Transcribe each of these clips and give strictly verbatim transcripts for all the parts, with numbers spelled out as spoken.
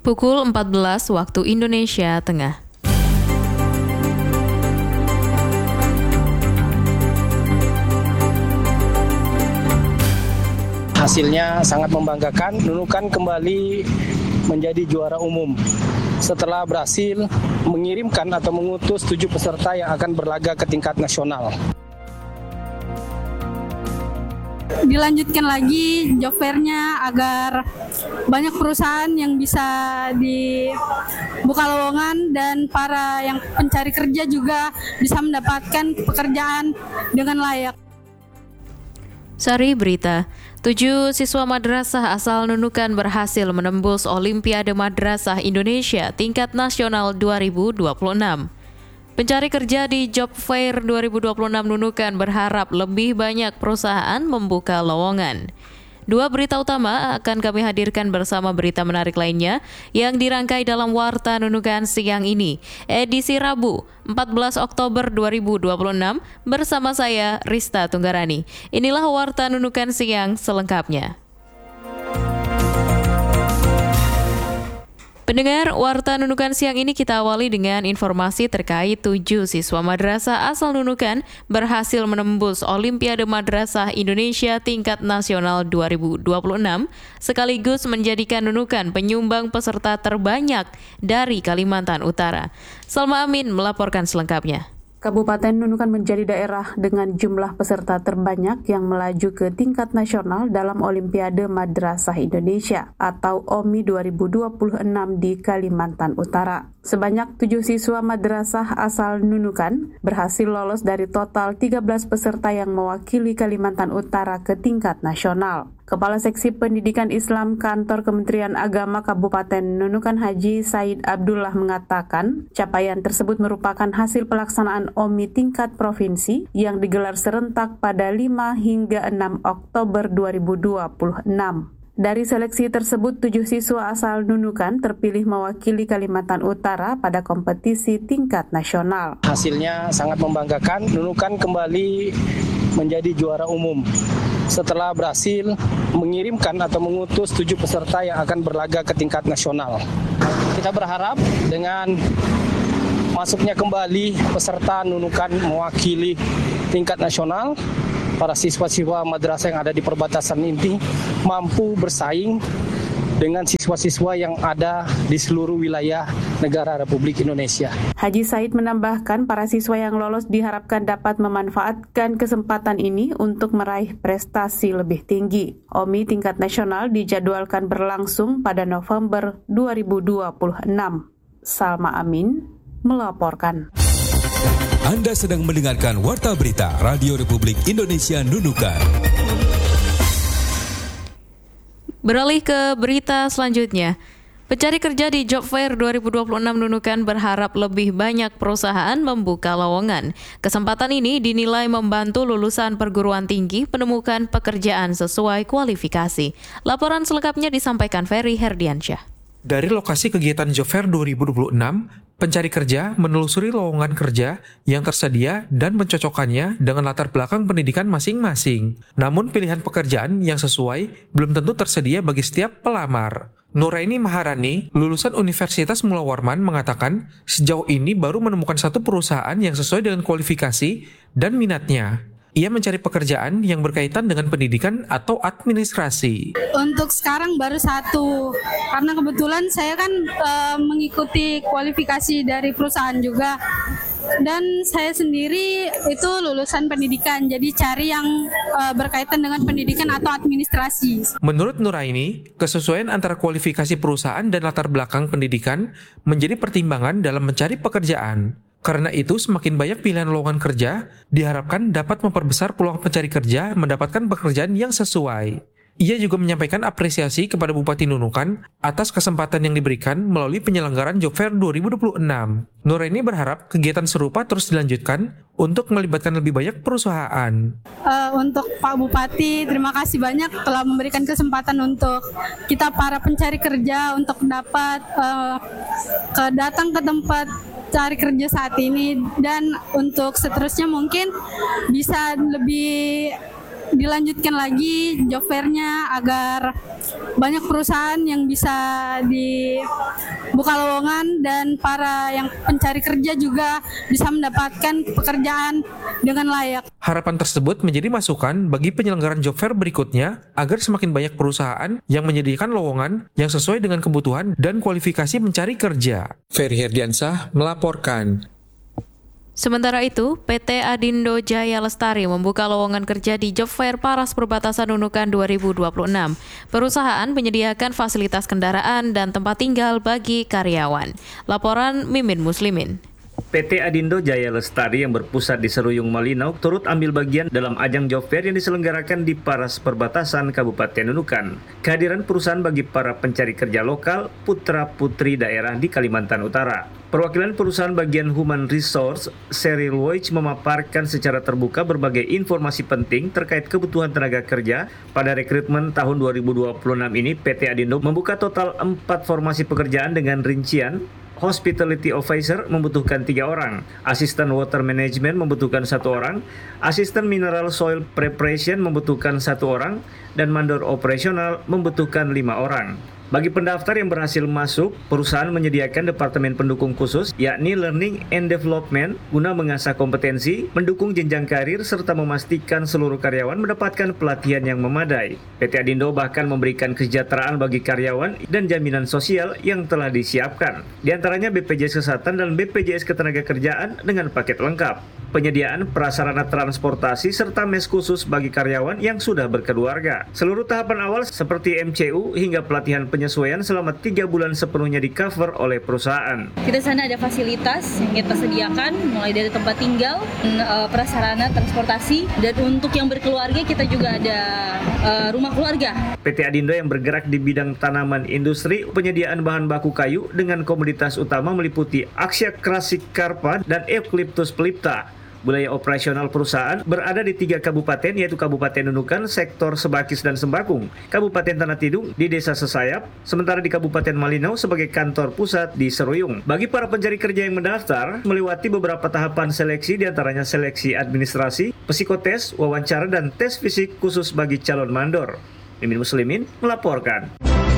Pukul empat belas waktu Indonesia Tengah. Hasilnya sangat membanggakan, Nunukan kembali menjadi juara umum setelah berhasil mengirimkan atau mengutus tujuh peserta yang akan berlaga ke tingkat nasional. Dilanjutkan lagi job fair-nya agar banyak perusahaan yang bisa dibuka lowongan dan para yang pencari kerja juga bisa mendapatkan pekerjaan dengan layak. Sari berita, tujuh siswa madrasah asal Nunukan berhasil menembus Olimpiade Madrasah Indonesia tingkat nasional dua ribu dua puluh enam. Pencari kerja di Job Fair dua ribu dua puluh enam Nunukan berharap lebih banyak perusahaan membuka lowongan. Dua berita utama akan kami hadirkan bersama berita menarik lainnya yang dirangkai dalam Warta Nunukan siang ini, edisi Rabu, empat belas Oktober dua ribu dua puluh enam, bersama saya, Rista Tunggarani. Inilah Warta Nunukan siang selengkapnya. Pendengar, Warta Nunukan siang ini kita awali dengan informasi terkait tujuh siswa madrasah asal Nunukan berhasil menembus Olimpiade Madrasah Indonesia tingkat nasional dua ribu dua puluh enam, sekaligus menjadikan Nunukan penyumbang peserta terbanyak dari Kalimantan Utara. Salma Amin melaporkan selengkapnya. Kabupaten Nunukan menjadi daerah dengan jumlah peserta terbanyak yang melaju ke tingkat nasional dalam Olimpiade Madrasah Indonesia atau O M I dua ribu dua puluh enam di Kalimantan Utara. Sebanyak tujuh siswa madrasah asal Nunukan berhasil lolos dari total tiga belas peserta yang mewakili Kalimantan Utara ke tingkat nasional. Kepala Seksi Pendidikan Islam Kantor Kementerian Agama Kabupaten Nunukan Haji Said Abdullah mengatakan, capaian tersebut merupakan hasil pelaksanaan O M I tingkat provinsi yang digelar serentak pada lima hingga enam Oktober dua ribu dua puluh enam. Dari seleksi tersebut, tujuh siswa asal Nunukan terpilih mewakili Kalimantan Utara pada kompetisi tingkat nasional. Hasilnya sangat membanggakan, Nunukan kembali menjadi juara umum setelah berhasil mengirimkan atau mengutus tujuh peserta yang akan berlaga ke tingkat nasional. Kita berharap dengan masuknya kembali peserta Nunukan mewakili tingkat nasional, para siswa-siswa madrasah yang ada di perbatasan ini mampu bersaing dengan siswa-siswa yang ada di seluruh wilayah negara Republik Indonesia. Haji Said menambahkan para siswa yang lolos diharapkan dapat memanfaatkan kesempatan ini untuk meraih prestasi lebih tinggi. O M I tingkat nasional dijadwalkan berlangsung pada November dua ribu dua puluh enam. Salma Amin melaporkan. Anda sedang mendengarkan Warta Berita Radio Republik Indonesia Nunukan. Beralih ke berita selanjutnya. Pencari kerja di Job Fair dua ribu dua puluh enam Nunukan berharap lebih banyak perusahaan membuka lowongan. Kesempatan ini dinilai membantu lulusan perguruan tinggi menemukan pekerjaan sesuai kualifikasi. Laporan selengkapnya disampaikan Ferry Herdiansyah. Dari lokasi kegiatan Job Fair dua ribu dua puluh enam, pencari kerja menelusuri lowongan kerja yang tersedia dan mencocokkannya dengan latar belakang pendidikan masing-masing. Namun pilihan pekerjaan yang sesuai belum tentu tersedia bagi setiap pelamar. Nuraini Maharani, lulusan Universitas Mula Warman, mengatakan sejauh ini baru menemukan satu perusahaan yang sesuai dengan kualifikasi dan minatnya. Ia mencari pekerjaan yang berkaitan dengan pendidikan atau administrasi. Untuk sekarang baru satu, karena kebetulan saya kan e, mengikuti kualifikasi dari perusahaan juga. Dan saya sendiri itu lulusan pendidikan, jadi cari yang e, berkaitan dengan pendidikan atau administrasi. Menurut Nuraini, kesesuaian antara kualifikasi perusahaan dan latar belakang pendidikan menjadi pertimbangan dalam mencari pekerjaan. Karena itu, semakin banyak pilihan lowongan kerja diharapkan dapat memperbesar peluang pencari kerja mendapatkan pekerjaan yang sesuai. Ia juga menyampaikan apresiasi kepada Bupati Nunukan atas kesempatan yang diberikan melalui penyelenggaraan Job Fair dua ribu dua puluh enam. Nuraini berharap kegiatan serupa terus dilanjutkan untuk melibatkan lebih banyak perusahaan. Uh, untuk Pak Bupati, terima kasih banyak telah memberikan kesempatan untuk kita para pencari kerja untuk dapat uh, ke datang ke tempat cari kerja saat ini, dan untuk seterusnya mungkin bisa lebih dilanjutkan lagi job fair-nya agar banyak perusahaan yang bisa dibuka lowongan dan para yang pencari kerja juga bisa mendapatkan pekerjaan dengan layak. Harapan tersebut menjadi masukan bagi penyelenggaraan job fair berikutnya agar semakin banyak perusahaan yang menyediakan lowongan yang sesuai dengan kebutuhan dan kualifikasi mencari kerja. Ferry Herdiansah melaporkan. Sementara itu, P T Adindo Jaya Lestari membuka lowongan kerja di Job Fair Paras Perbatasan Nunukan dua ribu dua puluh enam. Perusahaan menyediakan fasilitas kendaraan dan tempat tinggal bagi karyawan. Laporan Mimin Muslimin. P T Adindo Jaya Lestari yang berpusat di Seruyung Malinau turut ambil bagian dalam ajang job fair yang diselenggarakan di Paras Perbatasan Kabupaten Nunukan. Kehadiran perusahaan bagi para pencari kerja lokal, putra-putri daerah di Kalimantan Utara. Perwakilan perusahaan bagian Human Resource, Sheryl Woich, memaparkan secara terbuka berbagai informasi penting terkait kebutuhan tenaga kerja. Pada rekrutmen tahun dua ribu dua puluh enam ini, P T Adindo membuka total empat formasi pekerjaan dengan rincian Hospitality Officer membutuhkan tiga orang, Asisten Water Management membutuhkan satu orang, Asisten Mineral Soil Preparation membutuhkan satu orang, dan Mandor Operasional membutuhkan lima orang. Bagi pendaftar yang berhasil masuk, perusahaan menyediakan departemen pendukung khusus, yakni Learning and Development, guna mengasah kompetensi, mendukung jenjang karir, serta memastikan seluruh karyawan mendapatkan pelatihan yang memadai. P T Adindo bahkan memberikan kesejahteraan bagi karyawan dan jaminan sosial yang telah disiapkan. Di antaranya B P J S Kesehatan dan B P J S Ketenagakerjaan dengan paket lengkap. Penyediaan prasarana transportasi serta mes khusus bagi karyawan yang sudah berkeluarga. Seluruh tahapan awal seperti M C U hingga pelatihan penyesuaian selama tiga bulan sepenuhnya di-cover oleh perusahaan. Kita sana ada fasilitas yang kita sediakan, mulai dari tempat tinggal, prasarana transportasi, dan untuk yang berkeluarga kita juga ada uh, rumah keluarga. P T Adindo yang bergerak di bidang tanaman industri, penyediaan bahan baku kayu dengan komoditas utama meliputi Axia crassicarpa dan Eucalyptus pelipta. Wilayah operasional perusahaan berada di tiga kabupaten, yaitu Kabupaten Nunukan, Sektor Sebakis dan Sembakung, Kabupaten Tanah Tidung di Desa Sesayap, sementara di Kabupaten Malinau sebagai kantor pusat di Seruyung. Bagi para pencari kerja yang mendaftar, melewati beberapa tahapan seleksi, diantaranya seleksi administrasi, psikotes, wawancara, dan tes fisik khusus bagi calon mandor. Mimin Muslimin melaporkan.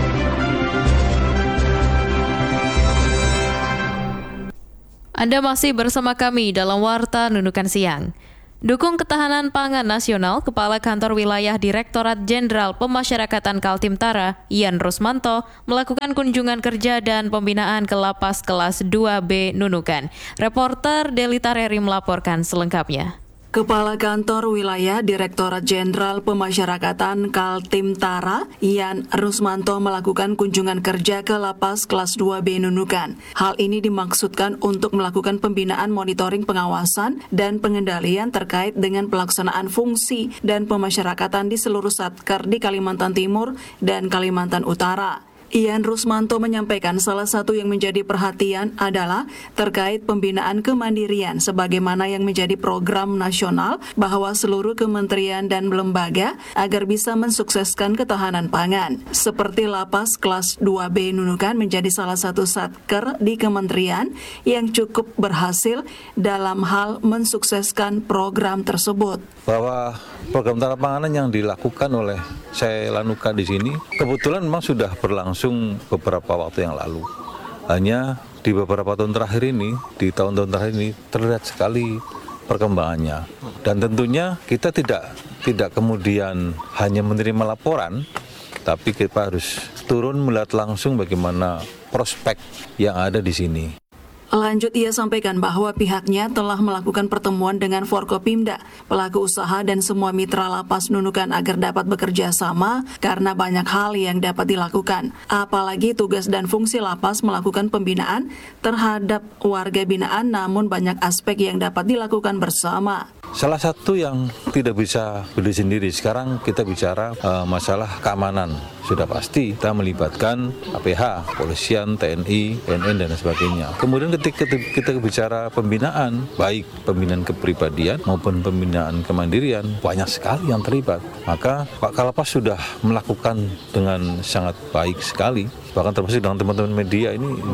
Anda masih bersama kami dalam Warta Nunukan Siang. Dukung Ketahanan Pangan Nasional, Kepala Kantor Wilayah Direktorat Jenderal Pemasyarakatan Kaltimtara, Ian Rusmanto, melakukan kunjungan kerja dan pembinaan ke Lapas Kelas dua B Nunukan. Reporter Delita Reri melaporkan selengkapnya. Kepala Kantor Wilayah Direktorat Jenderal Pemasyarakatan Kaltimtara, Ian Rusmanto, melakukan kunjungan kerja ke Lapas Kelas dua B Nunukan. Hal ini dimaksudkan untuk melakukan pembinaan monitoring pengawasan dan pengendalian terkait dengan pelaksanaan fungsi dan pemasyarakatan di seluruh satker di Kalimantan Timur dan Kalimantan Utara. Ian Rusmanto menyampaikan salah satu yang menjadi perhatian adalah terkait pembinaan kemandirian sebagaimana yang menjadi program nasional bahwa seluruh kementerian dan lembaga agar bisa mensukseskan ketahanan pangan. Seperti Lapas Kelas dua B Nunukan menjadi salah satu satker di kementerian yang cukup berhasil dalam hal mensukseskan program tersebut. Bahwa program tata panganan yang dilakukan oleh Selanuka di sini kebetulan memang sudah berlangsung beberapa waktu yang lalu. Hanya di beberapa tahun terakhir ini, di tahun-tahun terakhir ini terlihat sekali perkembangannya. Dan tentunya kita tidak tidak kemudian hanya menerima laporan, tapi kita harus turun melihat langsung bagaimana prospek yang ada di sini. Lanjut, ia sampaikan bahwa pihaknya telah melakukan pertemuan dengan Forkopimda, pelaku usaha dan semua mitra Lapas Nunukan agar dapat bekerja sama karena banyak hal yang dapat dilakukan. Apalagi tugas dan fungsi Lapas melakukan pembinaan terhadap warga binaan, namun banyak aspek yang dapat dilakukan bersama. Salah satu yang tidak bisa berdiri sendiri, sekarang kita bicara uh, masalah keamanan. Sudah pasti kita melibatkan A P H, Polisian, T N I, P N N, dan sebagainya. Kemudian ketika kita bicara pembinaan, baik pembinaan kepribadian maupun pembinaan kemandirian, banyak sekali yang terlibat. Maka Pak Kalapas sudah melakukan dengan sangat baik sekali. Bahkan termasuk dengan teman-teman media ini sudah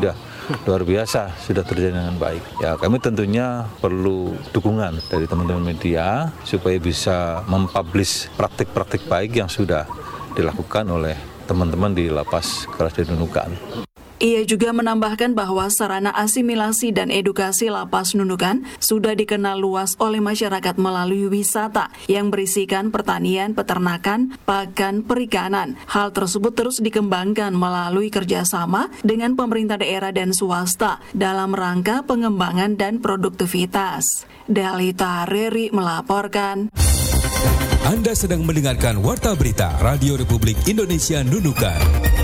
luar biasa, sudah terjadi dengan baik. Ya, kami tentunya perlu dukungan dari teman-teman media supaya bisa mempublish praktik-praktik baik yang sudah dilakukan oleh teman-teman di Lapas Kelas D Nunukan. Ia juga menambahkan bahwa sarana asimilasi dan edukasi Lapas Nunukan sudah dikenal luas oleh masyarakat melalui wisata yang berisikan pertanian, peternakan, pakan, perikanan. Hal tersebut terus dikembangkan melalui kerjasama dengan pemerintah daerah dan swasta dalam rangka pengembangan dan produktivitas. Dalita Reri melaporkan. Anda sedang mendengarkan Warta Berita Radio Republik Indonesia Nunukan.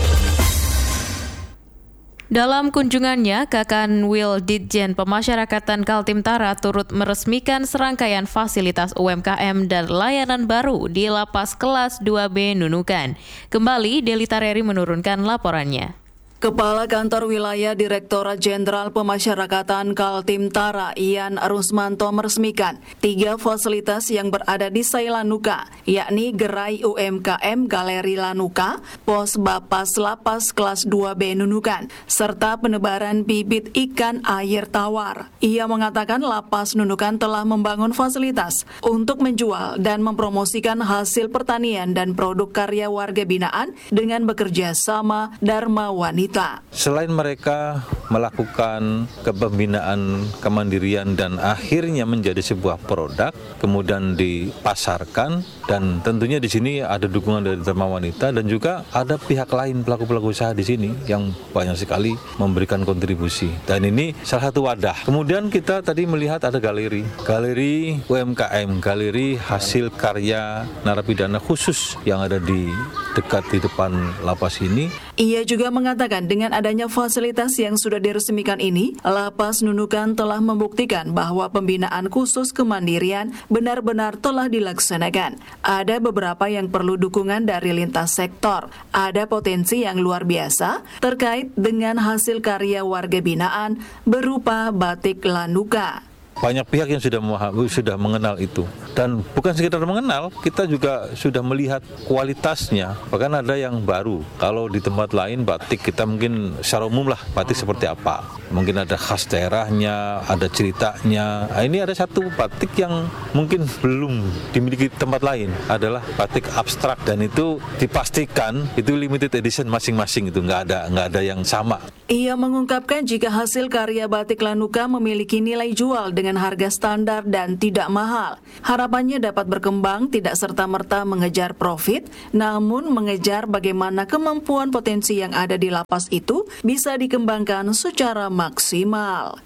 Dalam kunjungannya, Kakanwil Ditjen Pemasyarakatan Kaltimtara turut meresmikan serangkaian fasilitas U M K M dan layanan baru di Lapas Kelas dua B Nunukan. Kembali, Delita Reri menurunkan laporannya. Kepala Kantor Wilayah Direktorat Jenderal Pemasyarakatan Kaltimtara Ian Rusmanto meresmikan tiga fasilitas yang berada di Sailanuka, yakni Gerai U M K M Galeri Lanuka, Pos Bapas Lapas Kelas dua B Nunukan, serta penebaran bibit ikan air tawar. Ia mengatakan Lapas Nunukan telah membangun fasilitas untuk menjual dan mempromosikan hasil pertanian dan produk karya warga binaan dengan bekerja sama Dharma Wanita. Selain mereka melakukan kepembinaan kemandirian dan akhirnya menjadi sebuah produk, kemudian dipasarkan, dan tentunya di sini ada dukungan dari Dharma Wanita dan juga ada pihak lain pelaku-pelaku usaha di sini yang banyak sekali memberikan kontribusi. Dan ini salah satu wadah. Kemudian kita tadi melihat ada galeri, galeri U M K M, galeri hasil karya narapidana khusus yang ada di dekat di depan lapas ini. Ia juga mengatakan dengan adanya fasilitas yang sudah diresmikan ini, Lapas Nunukan telah membuktikan bahwa pembinaan khusus kemandirian benar-benar telah dilaksanakan. Ada beberapa yang perlu dukungan dari lintas sektor. Ada potensi yang luar biasa terkait dengan hasil karya warga binaan berupa batik Lanuka. Banyak pihak yang sudah sudah mengenal itu, dan bukan sekedar mengenal, kita juga sudah melihat kualitasnya. Bahkan ada yang baru. Kalau di tempat lain batik kita mungkin secara umum lah batik seperti apa, mungkin ada khas daerahnya, ada ceritanya. Nah, ini ada satu batik yang mungkin belum dimiliki tempat lain, adalah batik abstrak, dan itu dipastikan itu limited edition masing-masing, itu nggak ada nggak ada yang sama. Ia mengungkapkan jika hasil karya batik Lanuka memiliki nilai jual dengan harga standar dan tidak mahal. Harapannya dapat berkembang tidak serta-merta mengejar profit, namun mengejar bagaimana kemampuan potensi yang ada di lapas itu bisa dikembangkan secara maksimal.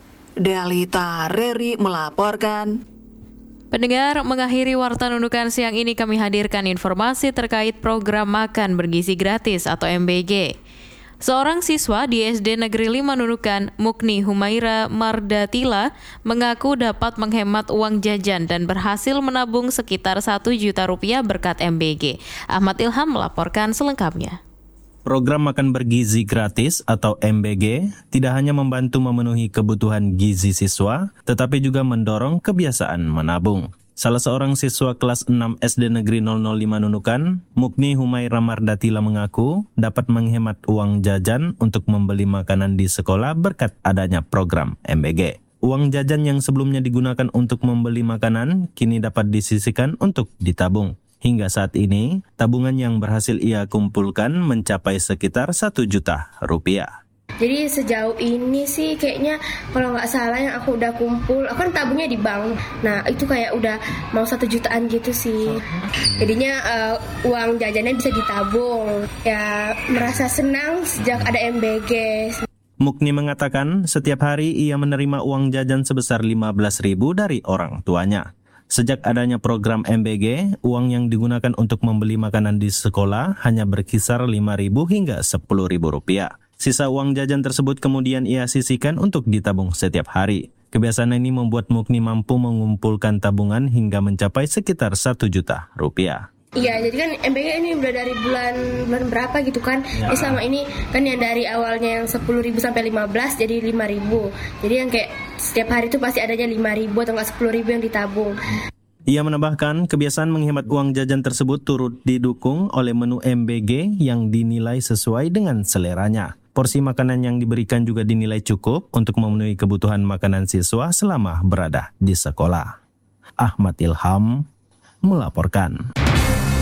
Delita Reri melaporkan. Pendengar, mengakhiri Warta Nunukan siang ini kami hadirkan informasi terkait program makan bergizi gratis atau M B G. Seorang siswa di S D Negeri lima Nunukan, Mukni Humaira Mardatila, mengaku dapat menghemat uang jajan dan berhasil menabung sekitar satu juta rupiah berkat M B G. Ahmad Ilham melaporkan selengkapnya. Program makan bergizi gratis atau M B G tidak hanya membantu memenuhi kebutuhan gizi siswa, tetapi juga mendorong kebiasaan menabung. Salah seorang siswa kelas enam S D Negeri nol nol lima Nunukan, Mukni Humaira Mardatila mengaku dapat menghemat uang jajan untuk membeli makanan di sekolah berkat adanya program M B G. Uang jajan yang sebelumnya digunakan untuk membeli makanan kini dapat disisihkan untuk ditabung. Hingga saat ini, tabungan yang berhasil ia kumpulkan mencapai sekitar satu juta rupiah. Jadi sejauh ini sih kayaknya kalau nggak salah yang aku udah kumpul, aku kan tabungnya di bank. Nah itu kayak udah mau satu jutaan gitu sih. Jadinya uh, uang jajannya bisa ditabung. Ya merasa senang sejak ada M B G. Mukni mengatakan setiap hari ia menerima uang jajan sebesar lima belas ribu dari orang tuanya. Sejak adanya program M B G, uang yang digunakan untuk membeli makanan di sekolah hanya berkisar lima ribu hingga sepuluh ribu rupiah. Sisa uang jajan tersebut kemudian ia sisihkan untuk ditabung setiap hari. Kebiasaan ini membuat Mukni mampu mengumpulkan tabungan hingga mencapai sekitar satu juta rupiah. Iya, jadi kan M B G ini udah dari bulan bulan berapa gitu kan. Ya. Jadi selama ini kan yang dari awalnya yang sepuluh ribu sampai lima belas jadi lima ribu. Jadi yang kayak setiap hari itu pasti adanya lima ribu atau enggak sepuluh ribu yang ditabung. Ia menambahkan kebiasaan menghemat uang jajan tersebut turut didukung oleh menu M B G yang dinilai sesuai dengan seleranya. Porsi makanan yang diberikan juga dinilai cukup untuk memenuhi kebutuhan makanan siswa selama berada di sekolah. Ahmad Ilham melaporkan.